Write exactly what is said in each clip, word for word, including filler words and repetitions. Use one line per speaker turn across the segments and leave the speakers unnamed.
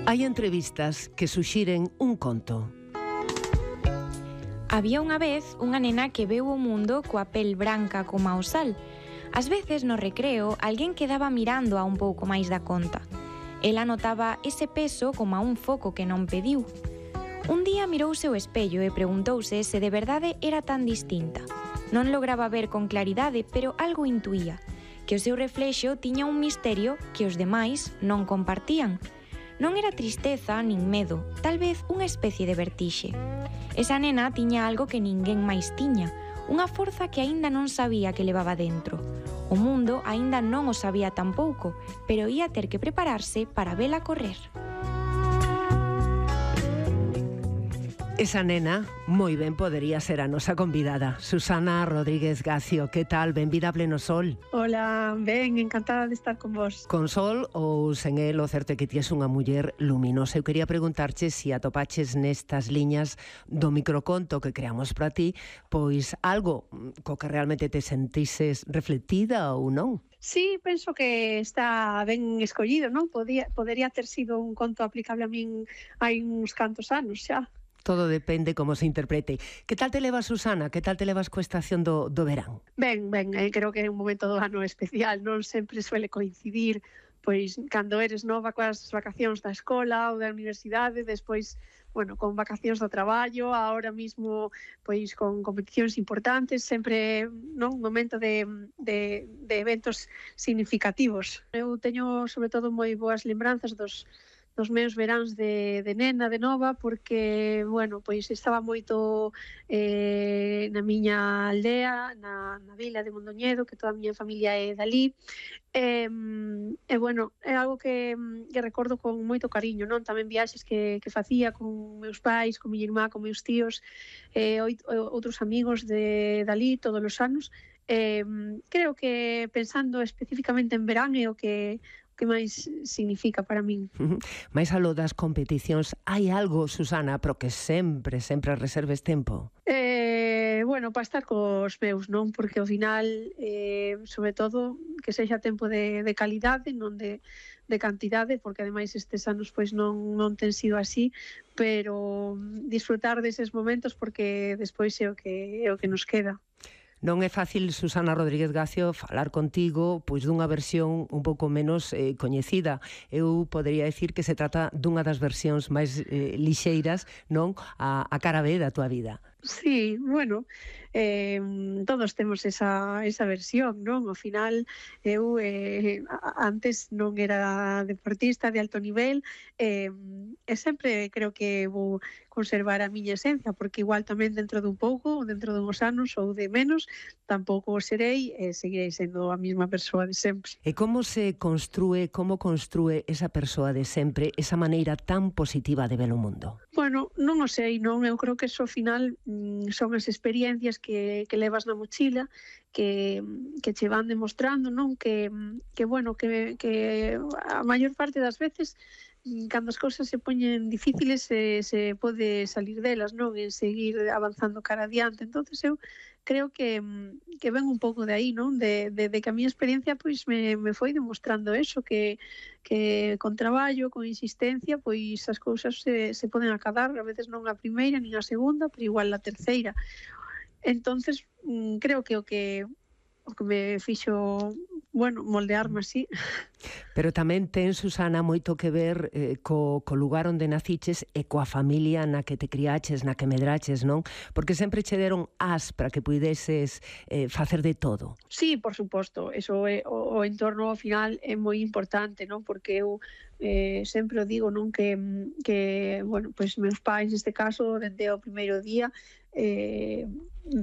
Hai entrevistas que suxiren un conto.
Había unha vez unha nena que veu o mundo coa pel branca como o sal. Ás veces no recreo alguén quedaba mirando a un pouco máis da conta. Ela notaba ese peso como a un foco que non pediu. Un día mirouse ao espello e preguntouse se de verdade era tan distinta. Non lograba ver con claridade, pero algo intuía, que o seu reflexo tiña un misterio que os demais non compartían. Non era tristeza nin medo, tal vez unha especie de vertixe. Esa nena tiña algo que ninguén máis tiña, unha forza que aínda non sabía que levaba dentro. O mundo aínda non o sabía tampouco, pero ia ter que prepararse para vela correr.
Esa nena, moi ben, podería ser a nosa convidada. Susana Rodríguez Gacio, que tal? Benvida a Pleno Sol.
Hola, ben, encantada de estar con vos.
Con sol ou sen el, o certo é que ti és unha muller luminosa. Eu quería preguntarche se atopaches nestas liñas do microconto que creamos para ti, pois algo co que realmente te sentises reflectida ou non?
Sí, penso que está ben escollido, non? Podía, podería ter sido un conto aplicable a min hai uns cantos anos xa.
Todo depende como se interprete. Que tal te levas, Susana? Que tal te levas coa estación do, do verán?
Ben, ben, eh, creo que é un momento do ano especial, non sempre suele coincidir, pois cando eres nova coas vacacións da escola ou da universidade, despois, bueno, con vacacións do traballo, agora mismo, pois con competicións importantes, sempre, non, un momento de, de, de eventos significativos. Eu teño, sobre todo, moi boas lembranzas dos dos meus veráns de, de nena, de nova, porque, bueno, pois estaba moito eh, na miña aldea, na, na vila de Mondoñedo, que toda a miña familia é dali, e, e bueno, é algo que, que recordo con moito cariño, non? Tamén viaxes que, que facía con meus pais, con miña irmá, con meus tíos, e outros amigos de dali todos os anos. Eh, creo que pensando especificamente en verán é o que que máis significa para min.
Uh-huh. Mais aló das competicións, hai algo, Susana, pero que sempre, sempre reserves tempo?
Eh, bueno, para estar cos meus, non? Porque ao final, eh, sobre todo, que sexa tempo de, de calidade, non de, de cantidade, porque ademais estes anos pois non, non ten sido así, pero disfrutar deses momentos porque despois é o que, é o que nos queda.
Non é fácil, Susana Rodríguez Gacio, falar contigo pois dunha versión un pouco menos eh, coñecida. Eu podería decir que se trata dunha das versións máis eh, lixeiras, non, a, a cara B da túa vida.
Sí, bueno, eh, todos temos esa, esa versión, non? Ao final, eu eh, antes non era deportista de alto nivel, eh, e sempre creo que vou conservar a miña esencia, porque igual tamén dentro dun pouco, dentro dunhos anos ou de menos, tampouco serei e seguirei sendo a mesma persoa de sempre.
E como se construe, como construe esa persoa de sempre, esa maneira tan positiva de ver o mundo?
Bueno, non o sei, non? Eu creo que eso ao final mm, son as experiencias que, que levas na mochila, que, que che van demostrando, non? Que, que bueno, que, que a maior parte das veces cando as cousas se poñen difíciles se, se pode salir delas, non? En seguir avanzando cara adiante. Entonces eu creo que, que ven un pouco de aí, non? De, de, de que a miña experiencia pois me, me foi demostrando eso, que, que con traballo, con insistencia, pois as cousas se, se poden acadar, a veces non a primeira nin a segunda, pero igual a terceira. Entonces creo que o que o que me fixo, bueno, moldearme así.
Pero tamén ten, Susana, moito que ver eh, co, co lugar onde naciches e coa familia na que te criaches, na que medraches, non? Porque sempre che deron as para que puideses eh, facer de todo.
Sí, por suposto, eso é, o, o entorno ao final é moi importante, non? Porque eu eh, sempre o digo, non? Que, que bueno, pois meus pais, neste caso, dende o primeiro día, eh,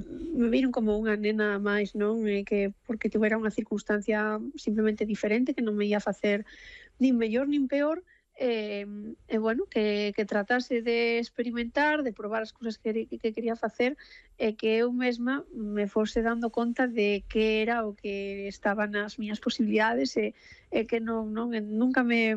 me viron como unha nena máis, non? E que porque tivera unha circunstancia simplemente diferente, que non me ia facer nin mellor nin peor, e, e bueno, que, que tratase de experimentar, de probar as cousas que, que quería facer, e que eu mesma me fose dando conta de que era o que estaba nas miñas posibilidades, e, e que non, non, nunca me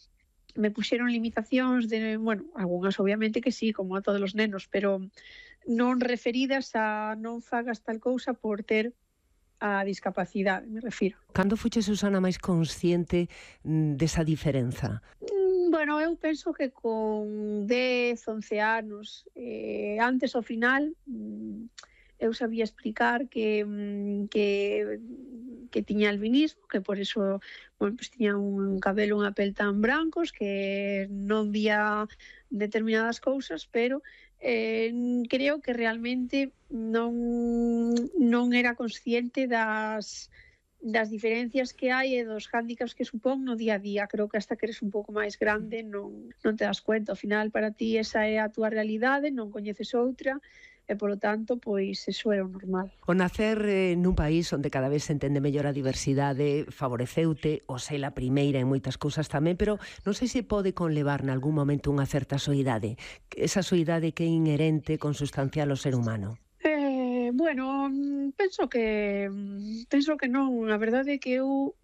me puxeron limitacións de, bueno, algunhas obviamente que sí, como a todos os nenos, pero non referidas a non fagas tal cousa por ter a discapacidade, me refiro.
Cando fuche, Susana, máis consciente desa diferenza?
Mm, bueno, Bueno, eu penso que con dez, once anos, eh, antes ao final, mm, eu sabía explicar que, mm, que, que tiña albinismo, que por eso, bueno, pues tiña un cabelo, unha pel tan brancos, que non vía determinadas cousas, pero eh, creo que realmente non, non era consciente das das diferencias que hai e dos hándicaps que supón no día a día. Creo que hasta que eres un pouco máis grande non, non te das cuenta. Ao final, para ti, esa é a túa realidade, non coñeces outra, e, polo tanto, pois, eso é o normal.
O nacer eh, nun país onde cada vez se entende mellor a diversidade favoreceute, o sei la primeira en moitas cousas tamén, pero non sei se pode conlevar nalgún momento unha certa soidade, esa soidade que é inherente, consustancial ao ser humano.
Eh, bueno, penso que penso que non. A verdade é que eu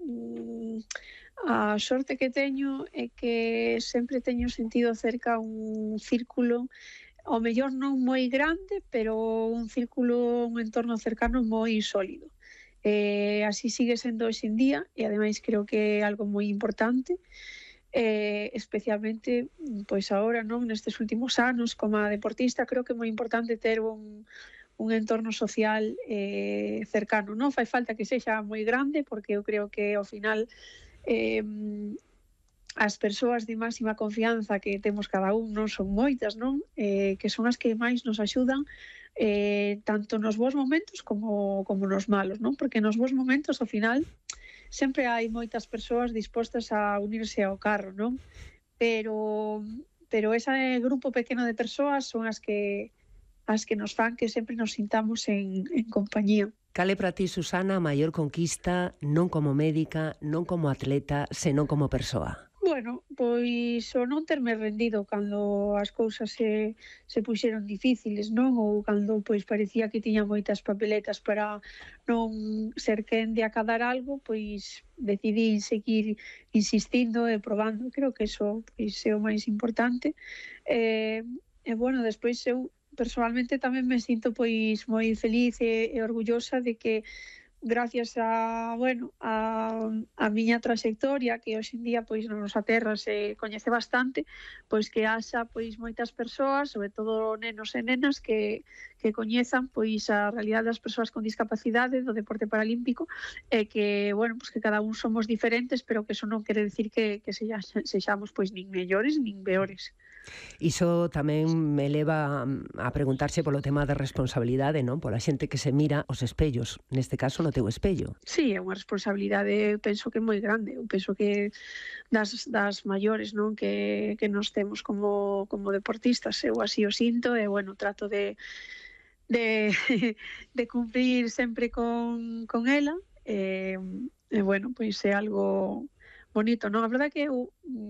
a sorte que teño é que sempre teño sentido cerca un círculo, ao mellor non moi grande, pero un círculo, un entorno cercano moi sólido. Eh, así sigue sendo hoxe en día e ademais creo que é algo moi importante. Eh, especialmente pois agora, non, nestes últimos anos como deportista, creo que é moi importante ter un un entorno social eh, cercano. Non fai falta que sexa moi grande, porque eu creo que ao final eh, as persoas de máxima confianza que temos cada un non son moitas, non? Eh, que son as que máis nos axudan eh, tanto nos bons momentos como, como nos malos, non? Porque nos bons momentos, ao final, sempre hai moitas persoas dispostas a unirse ao carro, non? Pero, pero ese grupo pequeno de persoas son as que as que nos fan que sempre nos sintamos en, en compañía.
Cal é para ti, Susana, a maior conquista non como médica, non como atleta, senón como persoa?
Bueno, pois o non terme rendido cando as cousas se, se puxeron difíciles, non? Ou cando pois parecía que tiña moitas papeletas para non ser quen de acadar algo, pois decidí seguir insistindo e probando. Creo que iso pois, é o máis importante. E, e bueno, despois eu personalmente tamén me sinto pois moi feliz e, e orgullosa de que gracias a, bueno, a, a miña trayectoria, que hoxe en día pois na nosa terra se coñece bastante, pois que haxa pois moitas persoas, sobre todo nenos e nenas que que coñezan pois a realidade das persoas con discapacidade do deporte paralímpico e que, bueno, pois que cada un somos diferentes, pero que eso non quere decir que que sexamos pois nin mellores nin peores.
Iso tamén me leva a preguntarse polo tema da responsabilidade, non? Pola xente que se mira aos espellos, neste caso no teu espello.
Sí, é unha responsabilidade, penso que moi grande. Eu penso que das, das maiores, non? Que, que nos temos como, como deportistas. Eu así o sinto e, bueno, trato de, de, de cumprir sempre con, con ela. E, e, bueno, pois é algo bonito, non? A verdade que eu,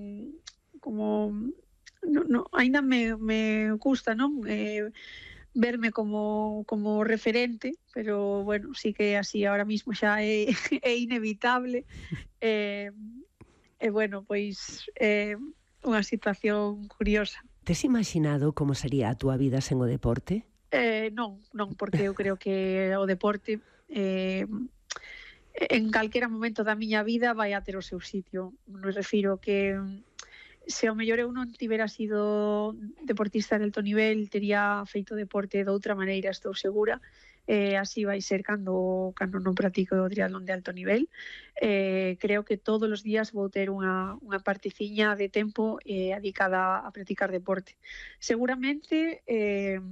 como... No, no, ainda me, me gusta, non? Eh, verme como, como referente, pero, bueno, sí que así ahora mismo xa é, é inevitable. E, eh, eh, bueno, pois é eh, unha situación curiosa.
Tes imaginado como sería a túa vida sen o deporte?
Eh, non, non, porque eu creo que o deporte eh, en calquera momento da miña vida vai a ter o seu sitio. Me refiro que se ao mellor eu non tivera sido deportista de alto nivel, tería feito deporte de outra maneira, estou segura. Eh, así vai ser cando, cando non practico o triatlón de alto nivel. Eh, creo que todos os días vou ter unha, unha particiña de tempo eh, dedicada a practicar deporte. Seguramente, eh,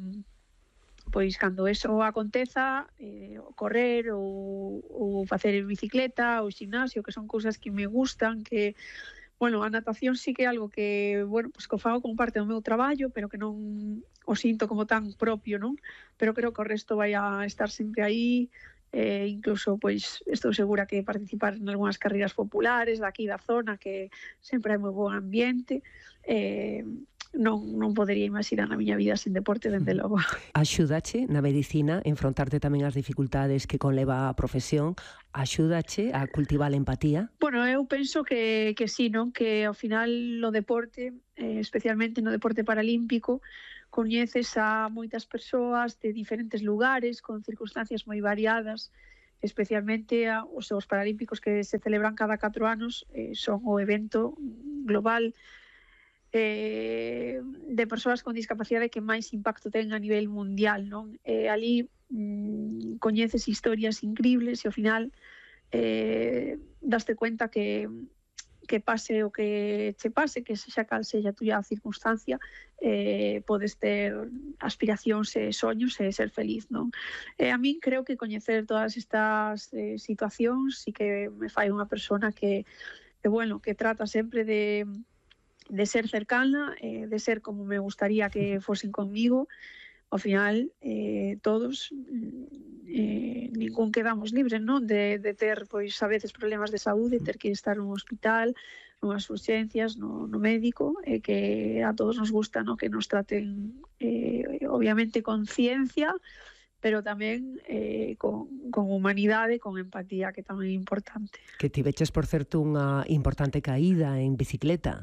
pois cando eso aconteza, eh, correr ou, ou facer bicicleta ou ximnasio, que son cousas que me gustan, que bueno, a natación sí que é algo que, bueno, pues que o fago como parte do meu traballo, pero que non o sinto como tan propio, non? Pero creo que o resto vai a estar sempre aí, eh, incluso, pois, estou segura que participar en algunhas carreiras populares daqui da zona, que sempre hai moi bon ambiente, eh, non, non podería imaginar na miña vida sen deporte, dende logo.
Axúdache na medicina enfrontarte tamén as dificultades que conleva a profesión? Axúdache a cultivar a empatía?
Bueno, eu penso que, que sí, non? Que ao final no deporte, eh, especialmente no deporte paralímpico, coñeces a moitas persoas de diferentes lugares, con circunstancias moi variadas, especialmente a, os Xogos Paralímpicos que se celebran cada catro anos, eh, son o evento global eh, de persoas con discapacidade que máis impacto ten a nivel mundial, non? Eh, ali mm, coñeces historias increíbles e ao final eh, daste cuenta que que pase o que che pase, que sexa cal sexa a tuya circunstancia, eh, podes ter aspiracións e soños e ser feliz, non? E a min creo que coñecer todas estas eh, situacións e que me fai unha persona que, que bueno, que trata sempre de de ser cercana, eh, de ser como me gustaría que fosen conmigo. Ao final, eh, todos, eh, ningún quedamos libres, non? De, de ter, pois, a veces problemas de saúde, ter que estar nun hospital, nunhas urxencias, no, no médico, e eh, que a todos nos gusta, no? Que nos traten, eh, obviamente, con ciencia, pero tamén eh, con, con humanidade, con empatía, que tamén é importante.
Que tiveches, por certo, unha importante caída en bicicleta.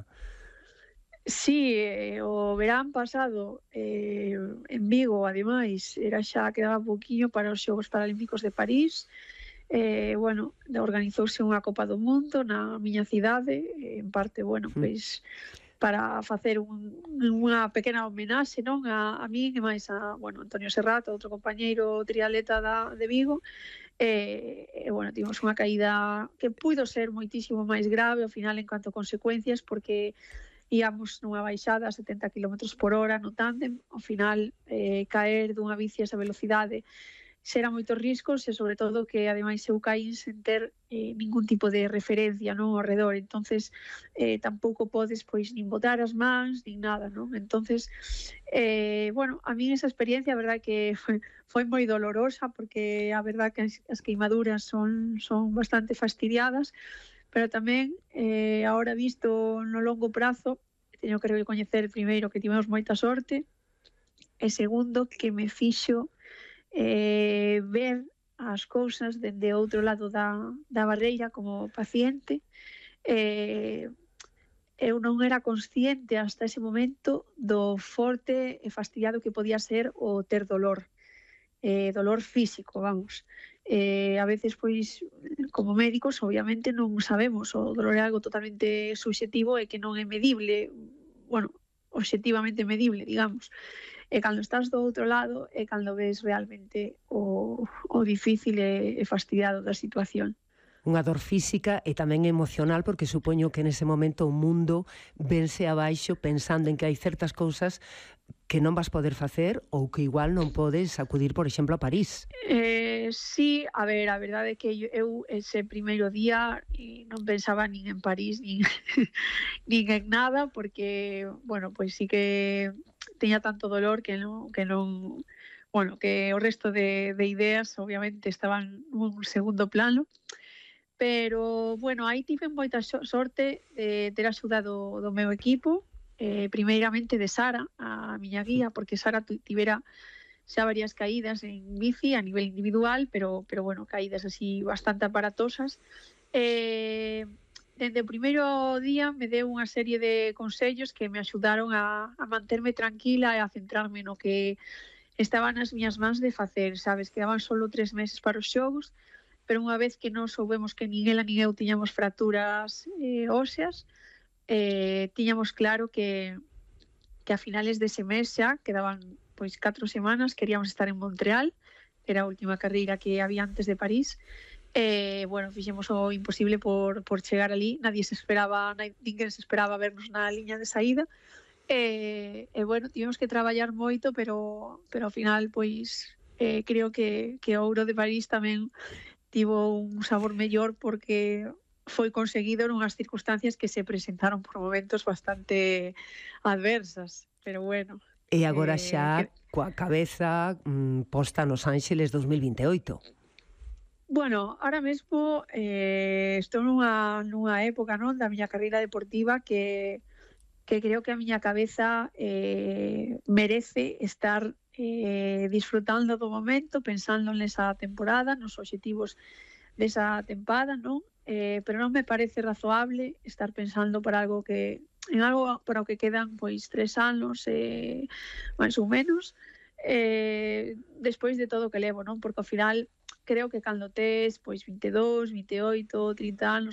Sí, eh, o verán pasado eh, en Vigo, ademais, era xa quedaba pouquiño para os Xogos Paralímpicos de París. Eh, bueno, organizouse unha Copa do Mundo na miña cidade, en parte, bueno, pois para facer un, unha pequena homenaxe, non, a, a mí e máis a, bueno, Antonio Serrato, outro compañeiro triatleta da, de Vigo. E, e bueno, tivemos unha caída que puido ser moitísimo máis grave ao final en cuanto a consecuencias, porque íamos nunha baixada a setenta kilómetros por hora no tándem, ao final eh, caer dunha bici a esa velocidade xera moitos riscos e sobre todo que ademais eu caín sen ter eh, ningún tipo de referencia, non, ao redor, entonces eh, tampouco podes pois nin botar as mans nin nada, non? Entonces eh, bueno, a mí esa experiencia a verdade que foi, foi moi dolorosa, porque a verdade que as, as queimaduras son, son bastante fastidiadas, pero tamén, eh, ahora visto no longo prazo, teño que recoñecer primeiro que tivemos moita sorte, e segundo, que me fixo eh, ver as cousas dende outro lado da, da barreira como paciente. Eh, eu non era consciente hasta ese momento do forte e fastidiado que podía ser o ter dolor, eh, dolor físico, vamos. Eh, a veces, pois, como médicos, obviamente non sabemos, o dolor é algo totalmente subxetivo e que non é medible, bueno, obxectivamente medible, digamos. E cando estás do outro lado é cando ves realmente o, o difícil e, e fastidiado da situación.
Unha dor física e tamén emocional, porque supoño que nese momento o mundo vense abaixo pensando en que hai certas cousas que non vas poder facer ou que igual non podes acudir, por exemplo, a París.
Eh, sí, a ver, a verdade é que eu ese primeiro día non pensaba nin en París nin, nin en nada, porque, bueno, pois sí que teña tanto dolor que non, que non, bueno, que o resto de, de ideas obviamente estaban nun segundo plano. Pero, bueno, aí tive moita sorte de ter axuda do, do meu equipo, eh, primeiramente de Sara, a miña guía, porque Sara tivera xa varias caídas en bici a nivel individual, pero, pero bueno, caídas así bastante aparatosas. Eh, dende o primeiro día me deu unha serie de consellos que me axudaron a, a manterme tranquila e a centrarme no que estaba nas miñas mans de facer, sabes? Quedaban solo tres meses para os xogos, pero unha vez que non soubemos que nin ela nin eu tiñamos fracturas eh, óseas, eh, tiñamos claro que, que a finales dese mes xa, quedaban pois catro semanas, queríamos estar en Montreal, que era a última carreira que había antes de París, e, eh, bueno, fixemos o imposible por, por chegar ali, nadie se esperaba, ninguén se esperaba vernos na liña de saída, e, e bueno, tivemos que traballar moito, pero, pero ao final, pois, eh, creo que, que o Ouro de París tamén tivo un sabor mellor porque foi conseguido nunhas circunstancias que se presentaron por momentos bastante adversas, pero bueno.
E agora xa
eh,
coa cabeza mm, posta nos Ángeles dos mil vinte e oito.
Bueno, ahora mesmo eh, estou nunha, nunha época, non, da miña carreira deportiva que, que creo que a miña cabeza eh, merece estar eh, disfrutando do momento, pensando nesa temporada, nos obxectivos desa tempada, non? Eh, pero non me parece razoable estar pensando para algo que en algo para o que quedan pois tres anos eh, máis ou menos, eh, despois de todo o que levo, non? Porque ao final creo que cando tes pois vinte e dous, vinte e oito, trinta anos